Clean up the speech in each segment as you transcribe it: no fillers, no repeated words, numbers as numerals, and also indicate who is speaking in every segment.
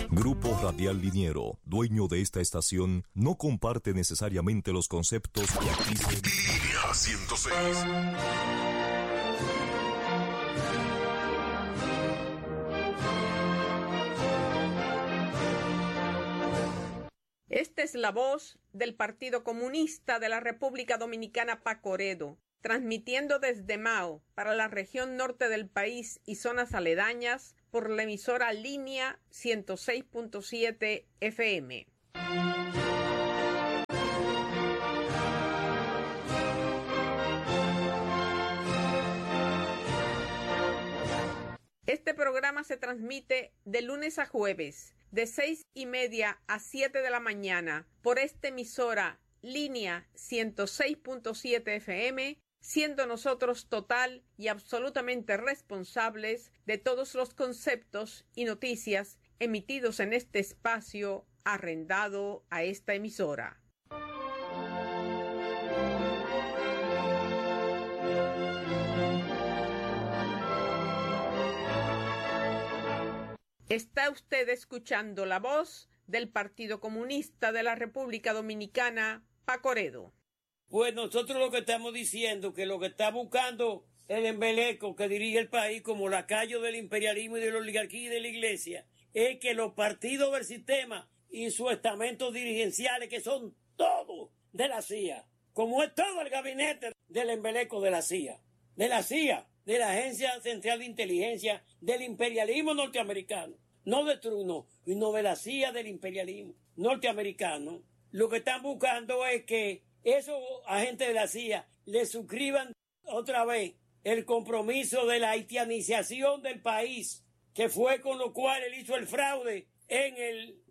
Speaker 1: Grupo Radial Liniero, dueño de esta estación, no comparte necesariamente los conceptos que aquí se...
Speaker 2: Línea 106.
Speaker 3: Esta es la voz del Partido Comunista de la República Dominicana, Pacoredo, transmitiendo desde Mao para la región norte del país y zonas aledañas por la emisora Línea 106.7 FM. Este programa se transmite de lunes a jueves, de 6:30 a 7 de la mañana, por esta emisora Línea 106.7 FM, siendo nosotros total y absolutamente responsables de todos los conceptos y noticias emitidos en este espacio arrendado a esta emisora. Está usted escuchando la voz del Partido Comunista de la República Dominicana, Pacoredo.
Speaker 4: Pues nosotros lo que estamos diciendo, que lo que está buscando el embeleco que dirige el país como lacayo del imperialismo y de la oligarquía y de la iglesia, es que los partidos del sistema y sus estamentos dirigenciales, que son todos de la CIA, como es todo el gabinete del embeleco de la CIA, de la Agencia Central de Inteligencia del imperialismo norteamericano, no de Truno, sino de la CIA del imperialismo norteamericano, lo que están buscando es que esos agentes de la CIA le suscriban otra vez el compromiso de la haitianización del país, que fue con lo cual él hizo el fraude en el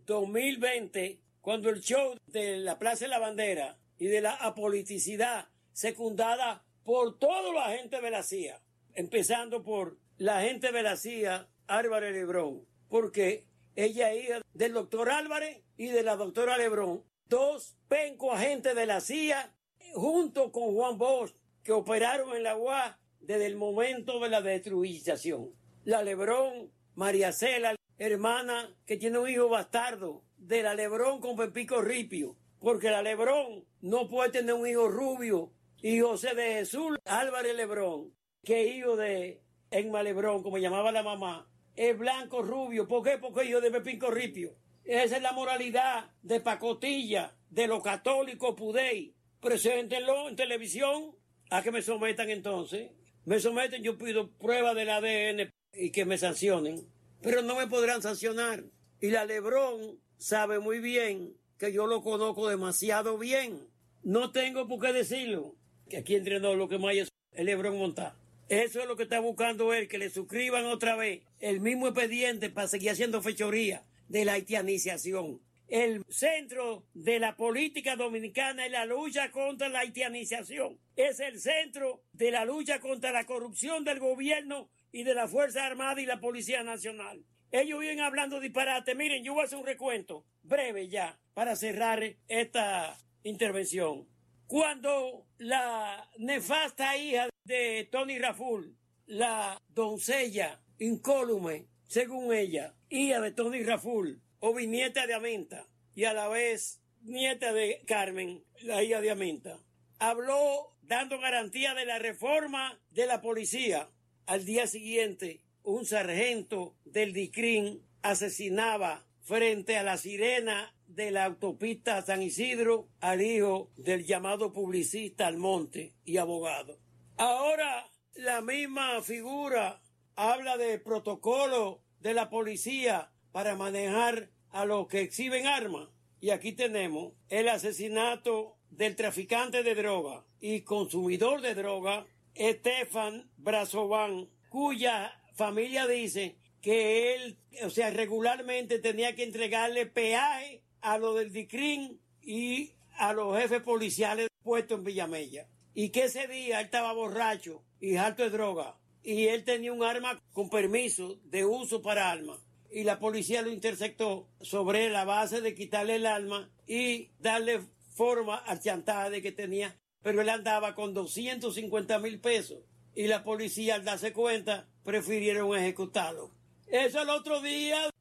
Speaker 4: 2020, cuando el show de la Plaza de la Bandera y de la apoliticidad secundada por todos los agentes de la CIA, empezando por la agente de la CIA, Álvarez Lebrón, porque ella es hija del doctor Álvarez y de la doctora Lebrón, dos pencos agentes de la CIA, junto con Juan Bosch, que operaron en la UAS desde el momento de la destruización. La Lebrón, María Cela, hermana que tiene un hijo bastardo, de la Lebrón con Pepico Ripio, porque la Lebrón no puede tener un hijo rubio, y José de Jesús Álvarez Lebrón, que es hijo de Emma Lebrón, como llamaba la mamá, es blanco rubio. ¿Por qué? Porque es hijo de Pepico Ripio. Esa es la moralidad de pacotilla, de los católicos pudey. Preséntenlo en televisión. ¿A que me sometan entonces? Me someten, yo pido prueba del ADN y que me sancionen. Pero no me podrán sancionar. Y la Lebrón sabe muy bien que yo lo conozco demasiado bien. No tengo por qué decirlo. Que aquí entrenó lo que más es el Lebrón Montá. Eso es lo que está buscando él, que le suscriban otra vez el mismo expediente para seguir haciendo fechoría de la haitianización. El centro de la política dominicana es la lucha contra la haitianización. Es el centro de la lucha contra la corrupción del gobierno y de la Fuerza Armada y la Policía Nacional. Ellos vienen hablando disparate. Miren, yo voy a hacer un recuento breve ya para cerrar esta intervención. Cuando la nefasta hija de Tony Raful, la doncella incólume, según ella, hija de Tony Raful, o bisnieta de Aminta, y a la vez nieta de Carmen, la hija de Aminta, habló dando garantía de la reforma de la policía. Al día siguiente, un sargento del DICRIN asesinaba frente a la sirena de la autopista San Isidro al hijo del llamado publicista Almonte y abogado. Ahora la misma figura habla del protocolo de la policía para manejar a los que exhiben armas. Y aquí tenemos el asesinato del traficante de droga y consumidor de droga, Estefan Brazovan, cuya familia dice que él, regularmente tenía que entregarle peaje a lo del DICRIN y a los jefes policiales puestos en Villamella. Y que ese día él estaba borracho y harto de droga. Y él tenía un arma con permiso de uso para armas. Y la policía lo interceptó sobre la base de quitarle el arma y darle forma al chantaje que tenía. Pero él andaba con 250,000 pesos. Y la policía, al darse cuenta, prefirieron ejecutarlo. Eso el otro día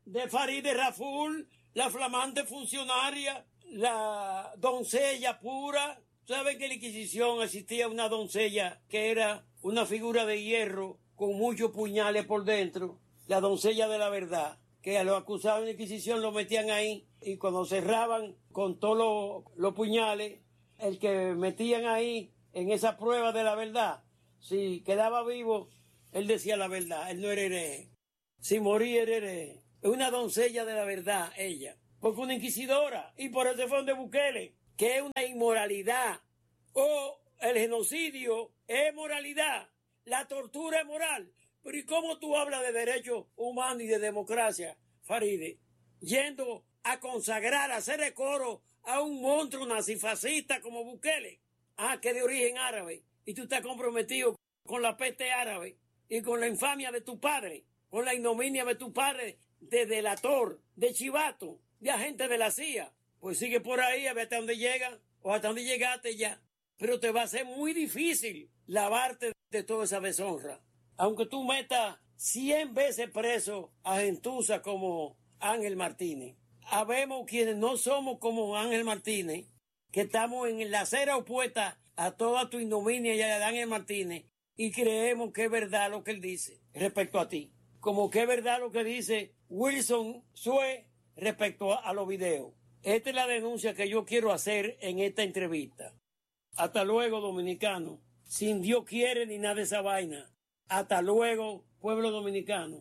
Speaker 4: de Farideh Raful, la flamante funcionaria, la doncella pura. ¿Saben que en la Inquisición existía una doncella que era una figura de hierro con muchos puñales por dentro? La doncella de la verdad, que a los acusados en la Inquisición lo metían ahí y cuando cerraban con todos los puñales, el que metían ahí en esa prueba de la verdad, si quedaba vivo, él decía la verdad, él no era hereje. Si moría era hereje. Es una doncella de la verdad, ella, porque una inquisidora, y por eso fue donde Bukele, que es una inmoralidad, o el genocidio es moralidad, la tortura es moral. Pero ¿y cómo tú hablas de derechos humanos y de democracia, Farideh? Yendo a consagrar, a hacerle coro a un monstruo nazifascista como Bukele, que es de origen árabe, y tú estás comprometido con la peste árabe y con la infamia de tu padre, con la ignominia de tu padre, de delator, de chivato, de agente de la CIA. Pues sigue por ahí a ver hasta dónde llega o hasta dónde llegaste ya. Pero te va a ser muy difícil lavarte de toda esa deshonra. Aunque tú metas 100 veces preso a gentuza como Ángel Martínez. Habemos quienes no somos como Ángel Martínez, que estamos en la acera opuesta a toda tu ignominia y a Ángel Martínez, y creemos que es verdad lo que él dice respecto a ti. Como que es verdad lo que dice Wilson Sue respecto a los videos. Esta es la denuncia que yo quiero hacer en esta entrevista. Hasta luego, dominicano. Sin Dios quiere ni nada de esa vaina. Hasta luego, pueblo dominicano.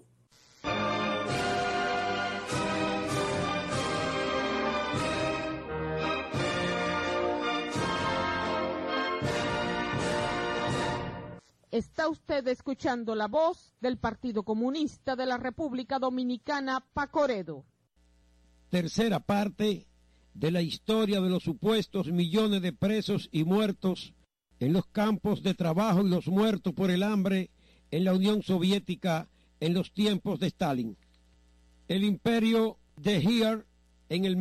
Speaker 3: Está usted escuchando la voz del Partido Comunista de la República Dominicana, Pacoredo.
Speaker 2: Tercera parte de la historia de los supuestos millones de presos y muertos en los campos de trabajo y los muertos por el hambre en la Unión Soviética en los tiempos de Stalin. El imperio de Heer en el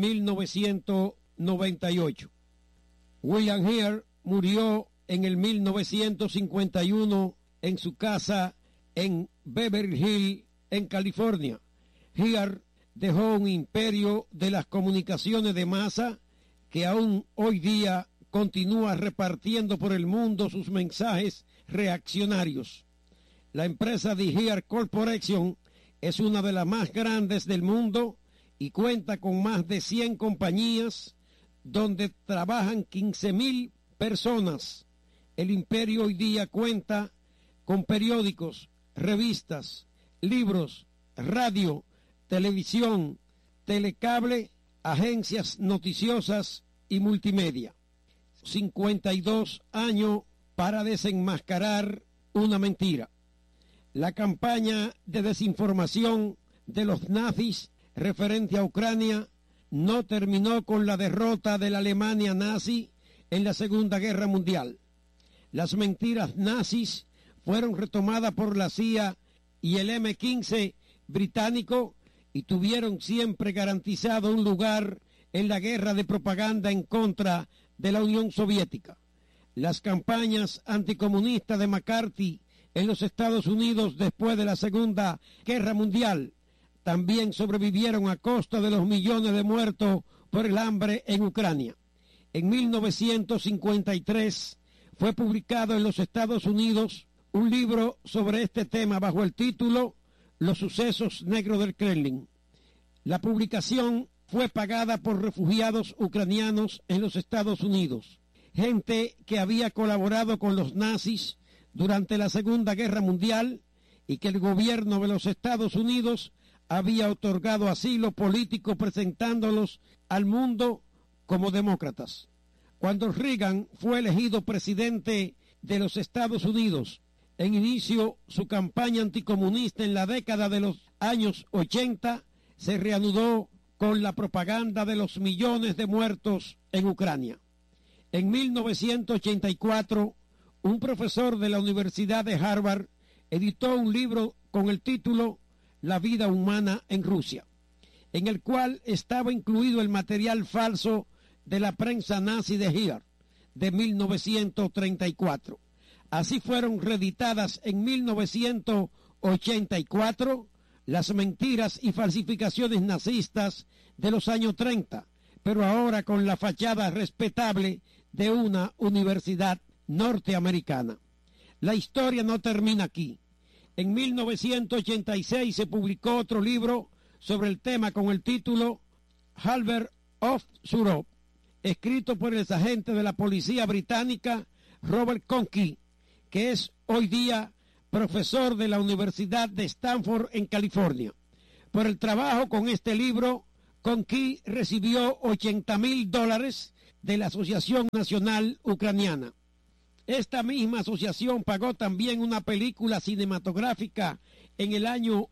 Speaker 2: 1998. William Heer murió en el 1951 en su casa en Beverly Hills, en California. Heer dejó un imperio de las comunicaciones de masa que aún hoy día continúa repartiendo por el mundo sus mensajes reaccionarios. La empresa de Heer Corporation es una de las más grandes del mundo y cuenta con más de 100 compañías donde trabajan 15,000 personas. El imperio hoy día cuenta con periódicos, revistas, libros, radio, televisión, telecable, agencias noticiosas y multimedia. 52 años para desenmascarar una mentira. La campaña de desinformación de los nazis referente a Ucrania no terminó con la derrota de la Alemania nazi en la Segunda Guerra Mundial. Las mentiras nazis fueron retomadas por la CIA y el M-15 británico y tuvieron siempre garantizado un lugar en la guerra de propaganda en contra de la Unión Soviética. Las campañas anticomunistas de McCarthy en los Estados Unidos después de la Segunda Guerra Mundial también sobrevivieron a costa de los millones de muertos por el hambre en Ucrania. En 1953 fue publicado en los Estados Unidos un libro sobre este tema bajo el título Los sucesos negros del Kremlin. La publicación fue pagada por refugiados ucranianos en los Estados Unidos, gente que había colaborado con los nazis durante la Segunda Guerra Mundial y que el gobierno de los Estados Unidos había otorgado asilo político presentándolos al mundo como demócratas. Cuando Reagan fue elegido presidente de los Estados Unidos, en inicio su campaña anticomunista en la década de los años 80 se reanudó con la propaganda de los millones de muertos en Ucrania. En 1984, un profesor de la Universidad de Harvard editó un libro con el título La vida humana en Rusia, en el cual estaba incluido el material falso de la prensa nazi de Heer de 1934. Así fueron reeditadas en 1984 las mentiras y falsificaciones nazistas de los años 30, pero ahora con la fachada respetable de una universidad norteamericana. La historia no termina aquí. En 1986 se publicó otro libro sobre el tema con el título Halber of Europe, escrito por el agente de la policía británica Robert Conky, que es hoy día profesor de la Universidad de Stanford en California. Por el trabajo con este libro, Conky recibió $80,000 de la Asociación Nacional Ucraniana. Esta misma asociación pagó también una película cinematográfica en el año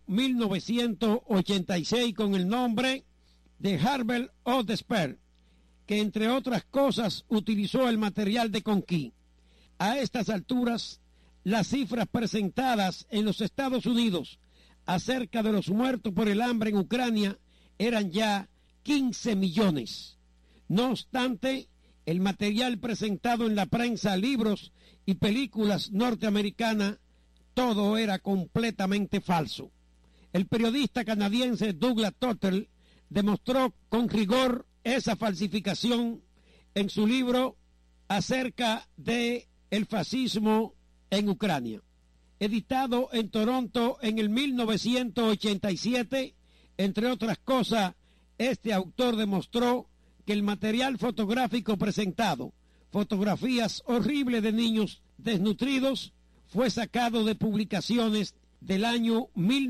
Speaker 2: 1986 con el nombre de Harbor of Despair, que entre otras cosas utilizó el material de Conky. A estas alturas, las cifras presentadas en los Estados Unidos acerca de los muertos por el hambre en Ucrania eran ya 15 millones. No obstante, el material presentado en la prensa, libros y películas norteamericanas, todo era completamente falso. El periodista canadiense Douglas Tuttle demostró con rigor esa falsificación en su libro acerca de el fascismo en Ucrania. Editado en Toronto en el 1987, entre otras cosas, este autor demostró que el material fotográfico presentado, fotografías horribles de niños desnutridos, fue sacado de publicaciones del año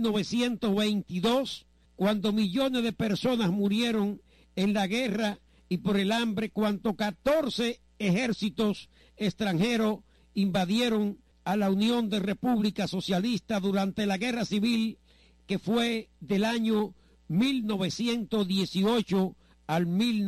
Speaker 2: 1922, cuando millones de personas murieron en la guerra y por el hambre, cuando 14 ejércitos extranjeros invadieron a la Unión de Repúblicas Socialistas durante la Guerra Civil, que fue del año 1918 al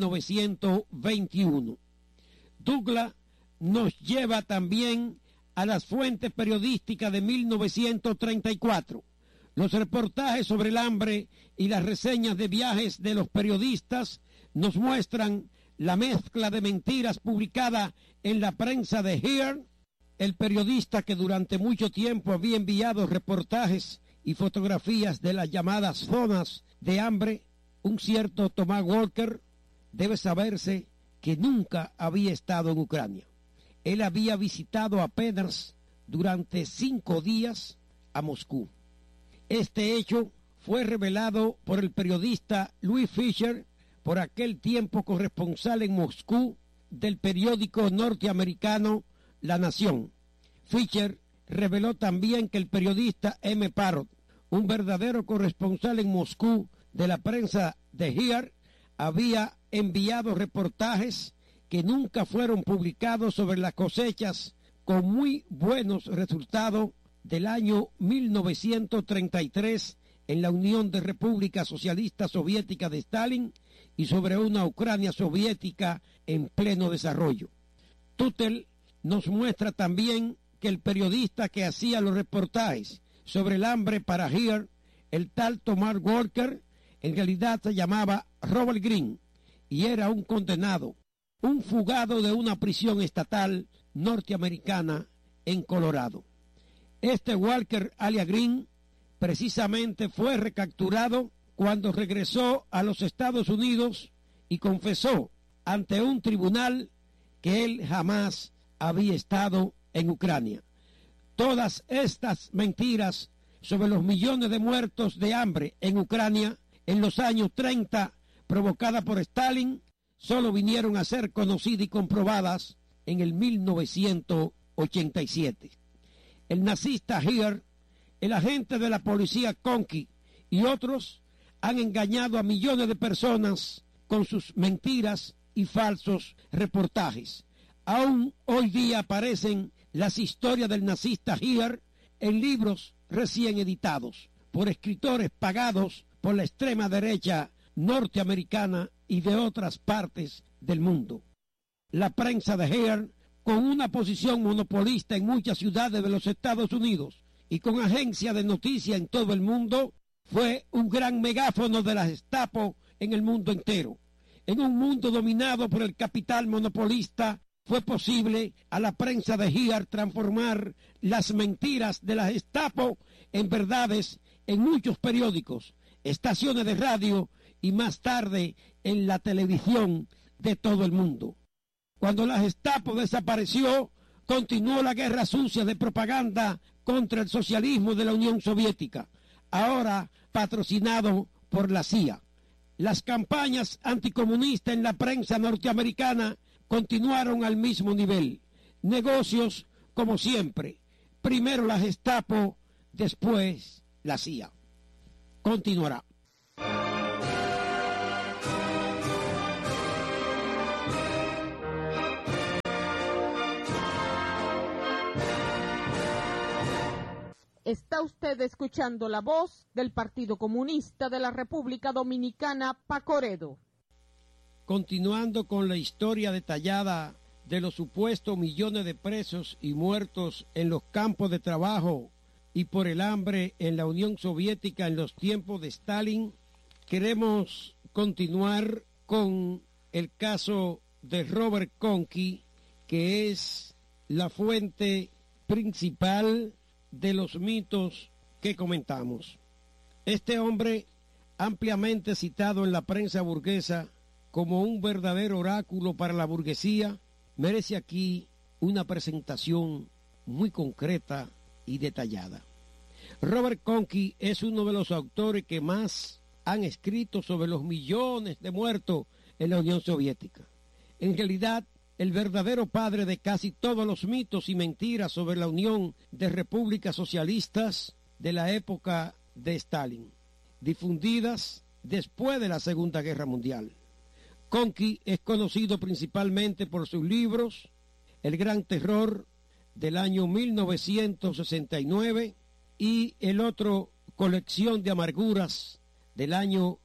Speaker 2: 1921. Douglas nos lleva también a las fuentes periodísticas de 1934. Los reportajes sobre el hambre y las reseñas de viajes de los periodistas nos muestran la mezcla de mentiras publicada en la prensa de Hearn, el periodista que durante mucho tiempo había enviado reportajes y fotografías de las llamadas zonas de hambre. Un cierto Thomas Walker, debe saberse que nunca había estado en Ucrania. Él había visitado apenas durante 5 días a Moscú. Este hecho fue revelado por el periodista Louis Fisher, por aquel tiempo corresponsal en Moscú del periódico norteamericano La Nación. Fisher reveló también que el periodista M. Parrott, un verdadero corresponsal en Moscú de la prensa de Hearn, había enviado reportajes que nunca fueron publicados sobre las cosechas con muy buenos resultados del año 1933 en la Unión de Repúblicas Socialistas Soviéticas de Stalin y sobre una Ucrania soviética en pleno desarrollo. Tuttle nos muestra también que el periodista que hacía los reportajes sobre el hambre para Hearn, el tal Thomas Walker, en realidad se llamaba Robert Green y era un condenado, un fugado de una prisión estatal norteamericana en Colorado. Este Walker alias Green precisamente fue recapturado cuando regresó a los Estados Unidos y confesó ante un tribunal que él jamás había estado en Ucrania. Todas estas mentiras sobre los millones de muertos de hambre en Ucrania en los años 30 provocadas por Stalin solo vinieron a ser conocidas y comprobadas en el 1987. El nazista Hearn, el agente de la policía Conky y otros han engañado a millones de personas con sus mentiras y falsos reportajes. Aún hoy día aparecen las historias del nazista Hearn en libros recién editados por escritores pagados por la extrema derecha norteamericana y de otras partes del mundo. La prensa de Hearn, con una posición monopolista en muchas ciudades de los Estados Unidos y con agencias de noticias en todo el mundo, fue un gran megáfono de la Gestapo en el mundo entero. En un mundo dominado por el capital monopolista, fue posible a la prensa de Hearn transformar las mentiras de la Gestapo en verdades en muchos periódicos, estaciones de radio y más tarde en la televisión de todo el mundo. Cuando la Gestapo desapareció, continuó la guerra sucia de propaganda contra el socialismo de la Unión Soviética, ahora patrocinado por la CIA. Las campañas anticomunistas en la prensa norteamericana continuaron al mismo nivel. Negocios como siempre. Primero la Gestapo, después la CIA. Continuará.
Speaker 3: Está usted escuchando la voz del Partido Comunista de la República Dominicana, Pacoredo.
Speaker 2: Continuando con la historia detallada de los supuestos millones de presos y muertos en los campos de trabajo y por el hambre en la Unión Soviética en los tiempos de Stalin, queremos continuar con el caso de Robert Conky, que es la fuente principal de los mitos que comentamos. Este hombre, ampliamente citado en la prensa burguesa como un verdadero oráculo para la burguesía, merece aquí una presentación muy concreta y detallada. Robert Conky es uno de los autores que más han escrito sobre los millones de muertos en la Unión Soviética. En realidad, el verdadero padre de casi todos los mitos y mentiras sobre la unión de repúblicas socialistas de la época de Stalin, difundidas después de la Segunda Guerra Mundial. Conky es conocido principalmente por sus libros El Gran Terror del año 1969 y el otro Colección de Amarguras del año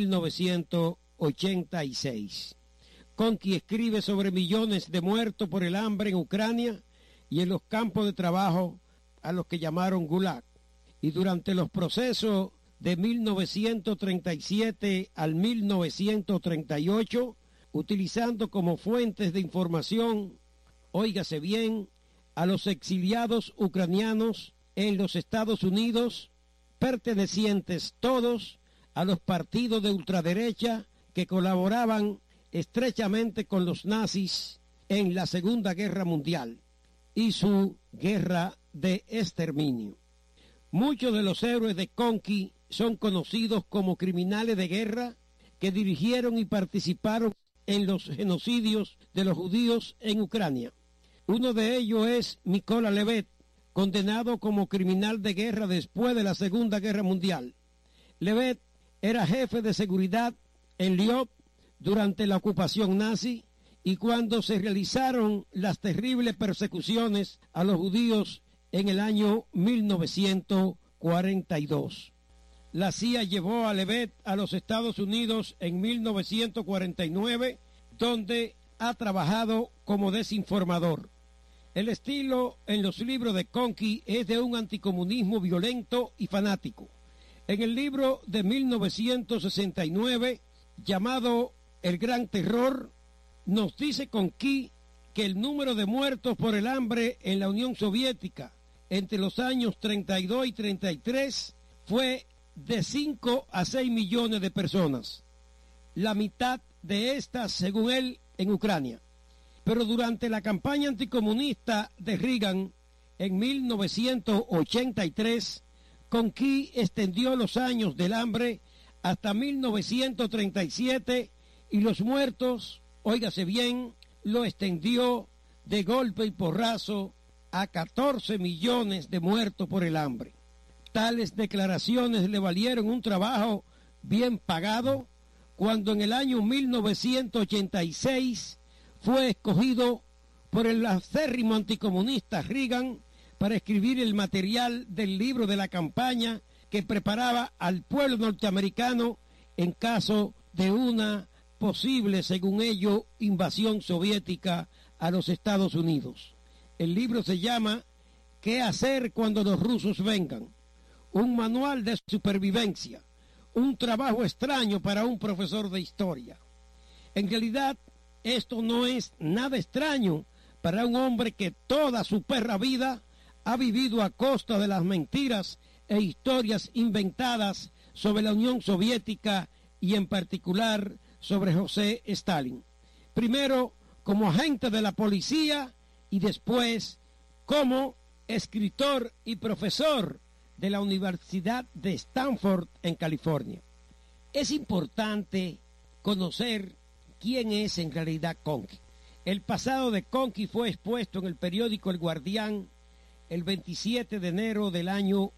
Speaker 2: 1986. Conky escribe sobre millones de muertos por el hambre en Ucrania y en los campos de trabajo a los que llamaron Gulag. Y durante los procesos de 1937 al 1938, utilizando como fuentes de información, óigase bien, a los exiliados ucranianos en los Estados Unidos, pertenecientes todos a los partidos de ultraderecha que colaboraban estrechamente con los nazis en la Segunda Guerra Mundial y su guerra de exterminio. Muchos de los héroes de Conky son conocidos como criminales de guerra que dirigieron y participaron en los genocidios de los judíos en Ucrania. Uno de ellos es Mykola Levet, condenado como criminal de guerra después de la Segunda Guerra Mundial. Levet era jefe de seguridad en Lviv durante la ocupación nazi y cuando se realizaron las terribles persecuciones a los judíos en el año 1942. La CIA llevó a Levet a los Estados Unidos en 1949, donde ha trabajado como desinformador. El estilo en los libros de Conky es de un anticomunismo violento y fanático. En el libro de 1969, llamado El Gran Terror, nos dice Conky que el número de muertos por el hambre en la Unión Soviética entre los años 32 y 33 fue de 5 a 6 millones de personas. La mitad de estas, según él, en Ucrania. Pero durante la campaña anticomunista de Reagan en 1983, Conky extendió los años del hambre hasta 1937 y los muertos, óigase bien, lo extendió de golpe y porrazo a 14 millones de muertos por el hambre. Tales declaraciones le valieron un trabajo bien pagado cuando en el año 1986 fue escogido por el acérrimo anticomunista Reagan para escribir el material del libro de la campaña que preparaba al pueblo norteamericano en caso de una posible, según ello, invasión soviética a los Estados Unidos. El libro se llama ¿Qué hacer cuando los rusos vengan? Un manual de supervivencia, un trabajo extraño para un profesor de historia. En realidad, esto no es nada extraño para un hombre que toda su perra vida ha vivido a costa de las mentiras e historias inventadas sobre la Unión Soviética y en particular sobre José Stalin. Primero como agente de la policía y después como escritor y profesor de la Universidad de Stanford en California. Es importante conocer quién es en realidad Conkey. El pasado de Conkey fue expuesto en el periódico El Guardián el 27 de enero del año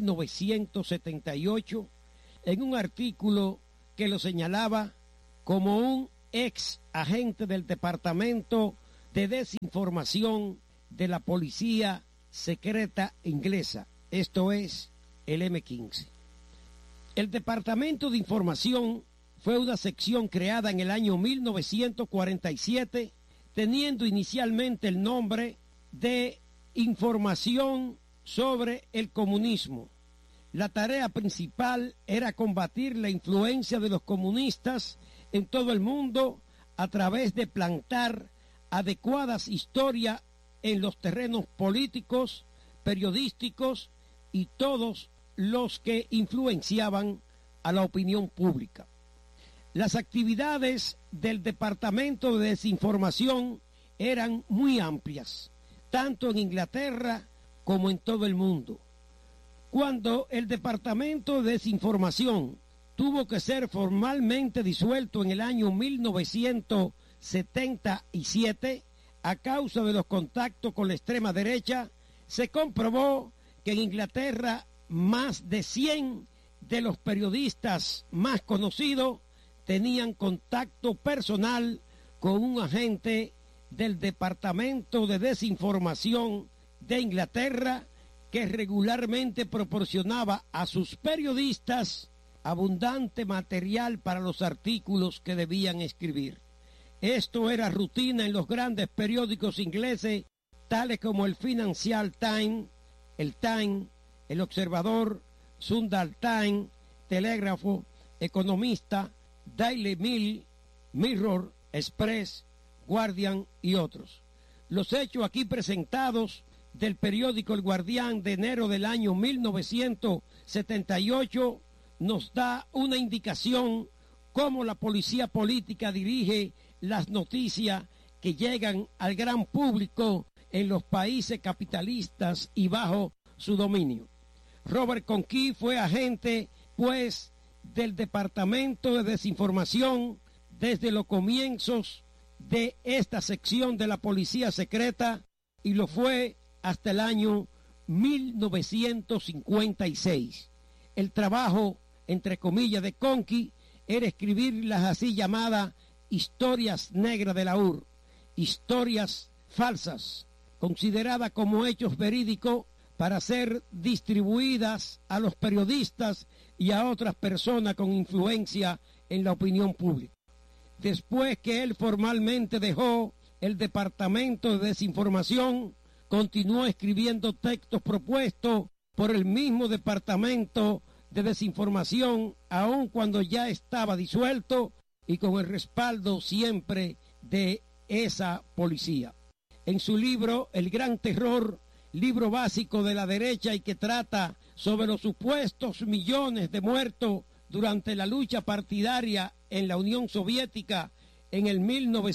Speaker 2: 1978 en un artículo que lo señalaba como un ex agente del Departamento de Desinformación de la Policía Secreta Inglesa, esto es, el M15. El Departamento de Información fue una sección creada en el año 1947, teniendo inicialmente el nombre de Información sobre el Comunismo. La tarea principal era combatir la influencia de los comunistas en todo el mundo a través de plantar adecuadas historias en los terrenos políticos, periodísticos y todos los que influenciaban a la opinión pública. Las actividades del Departamento de Desinformación eran muy amplias, tanto en Inglaterra como en todo el mundo. Cuando el Departamento de Desinformación tuvo que ser formalmente disuelto en el año 1977 a causa de los contactos con la extrema derecha, se comprobó que en Inglaterra más de 100 de los periodistas más conocidos tenían contacto personal con un agente del Departamento de Desinformación de Inglaterra que regularmente proporcionaba a sus periodistas abundante material para los artículos que debían escribir. Esto era rutina en los grandes periódicos ingleses, tales como el Financial Times, el Times, el Observador, Sunday Times, Telégrafo, Economista, Daily Mail, Mirror, Express, Guardian y otros. Los hechos aquí presentados del periódico El Guardián de enero del año 1978 nos da una indicación cómo la policía política dirige las noticias que llegan al gran público en los países capitalistas y bajo su dominio. Robert Conkey fue agente, pues, del Departamento de Desinformación desde los comienzos de esta sección de la policía secreta y lo fue hasta el año 1956. El trabajo, entre comillas, de Conkey era escribir las así llamadas historias negras de la URSS, historias falsas, consideradas como hechos verídicos para ser distribuidas a los periodistas y a otras personas con influencia en la opinión pública. Después que él formalmente dejó el Departamento de Desinformación, continuó escribiendo textos propuestos por el mismo Departamento de Desinformación, aun cuando ya estaba disuelto y con el respaldo siempre de esa policía. En su libro El Gran Terror, libro básico de la derecha y que trata sobre los supuestos millones de muertos durante la lucha partidaria en la Unión Soviética en el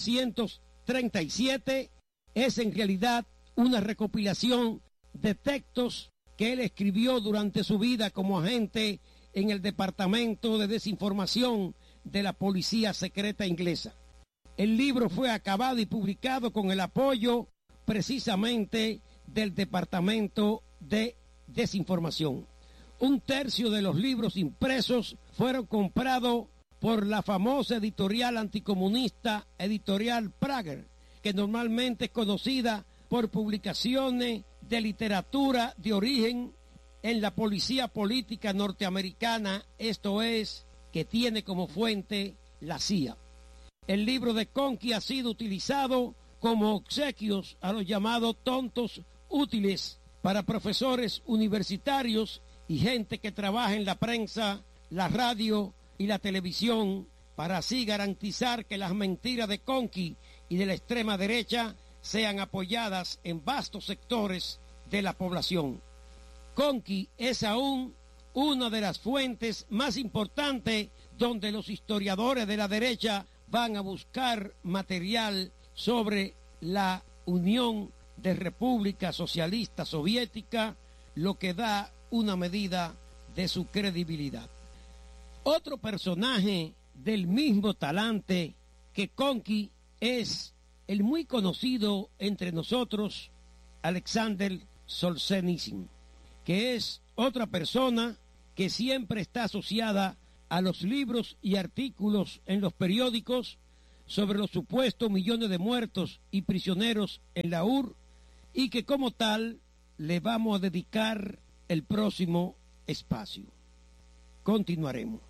Speaker 2: 1937, es en realidad una recopilación de textos que él escribió durante su vida como agente en el Departamento de Desinformación de la Policía Secreta Inglesa. El libro fue acabado y publicado con el apoyo precisamente del Departamento de Desinformación. 1/3 de los libros impresos fueron comprados por la famosa editorial anticomunista Editorial Prager, que normalmente es conocida por publicaciones de literatura de origen en la policía política norteamericana, esto es, que tiene como fuente la CIA. El libro de Conkey ha sido utilizado como obsequios a los llamados tontos útiles para profesores universitarios y gente que trabaja en la prensa, la radio y la televisión, para así garantizar que las mentiras de Conkey y de la extrema derecha sean apoyadas en vastos sectores de la población. Conqui es aún una de las fuentes más importantes donde los historiadores de la derecha van a buscar material sobre la Unión de República Socialista Soviética, lo que da una medida de su credibilidad. Otro personaje del mismo talante que Conqui es el muy conocido entre nosotros Alexander Solzhenitsyn, que es otra persona que siempre está asociada a los libros y artículos en los periódicos sobre los supuestos millones de muertos y prisioneros en la URSS, y que como tal le vamos a dedicar el próximo espacio. Continuaremos.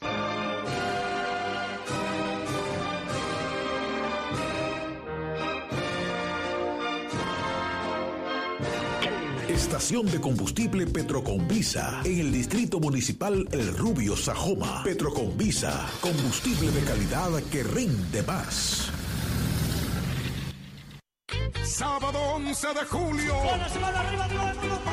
Speaker 5: Estación de combustible Petroconvisa en el distrito municipal El Rubio, Sajoma. Petroconvisa, combustible de calidad que rinde más.
Speaker 6: Sábado 11 de julio.
Speaker 7: Con la semana arriba,